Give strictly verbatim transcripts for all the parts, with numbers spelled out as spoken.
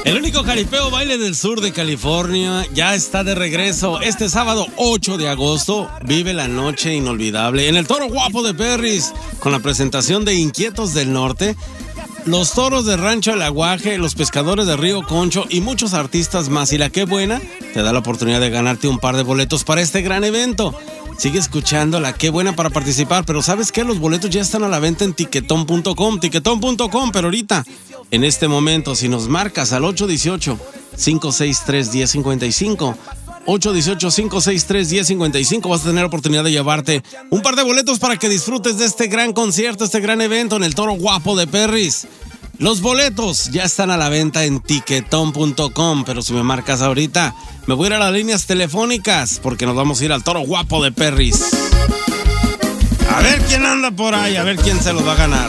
El único jaripeo baile del sur de California ya está de regreso. Este sábado ocho de agosto vive la noche inolvidable en el Toro Guapo de Perris con la presentación de Inquietos del Norte, los toros de Rancho El Aguaje, los pescadores de Río Concho y muchos artistas más. Y la Qué Buena te da la oportunidad de ganarte un par de boletos para este gran evento. Sigue escuchando la Qué Buena para participar, pero ¿sabes qué? Los boletos ya están a la venta en tiquetón punto com, tiquetón punto com, pero ahorita, en este momento, si nos marcas al ocho uno ocho, cinco seis tres, uno cero cinco cinco, ocho uno ocho, cinco seis tres, uno cero cinco cinco, vas a tener la oportunidad de llevarte un par de boletos para que disfrutes de este gran concierto, este gran evento en el Toro Guapo de Perris. Los boletos ya están a la venta en tiquetón punto com, pero si me marcas ahorita, me voy a ir a las líneas telefónicas porque nos vamos a ir al Toro Guapo de Perris. A ver quién anda por ahí, a ver quién se los va a ganar.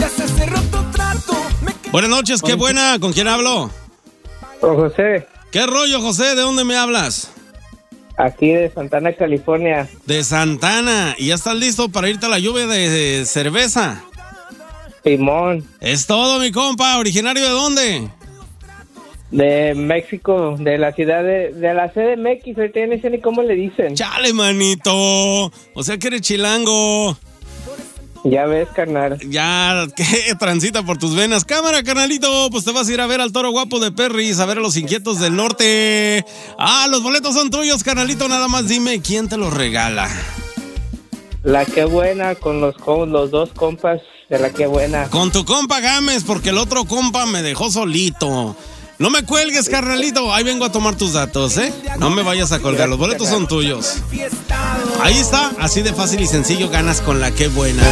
Buenas noches, Qué Buena, ¿con quién hablo? Con José. ¿Qué rollo, José? ¿De dónde me hablas? Aquí de Santana, California. De Santana, ¿y ya estás listo para irte a la lluvia de, de cerveza? Simón. Es todo, mi compa. ¿Originario de dónde? De México, de la ciudad de, de la C D M X, ahorita ya no sé ni cómo le dicen. Chale, manito. O sea que eres chilango. Ya ves, carnal. Ya, que transita por tus venas. Cámara, carnalito, pues te vas a ir a ver al Toro Guapo de Perris, a ver a los Inquietos del Norte. Ah, los boletos son tuyos, carnalito. Nada más dime quién te los regala. La Qué Buena con los, con los dos compas de la Qué Buena. Con tu compa Gámez, porque el otro compa me dejó solito. No me cuelgues, carnalito. Ahí vengo a tomar tus datos, ¿eh? No me vayas a colgar. Los boletos son tuyos. Ahí está. Así de fácil y sencillo ganas con la Qué Buena.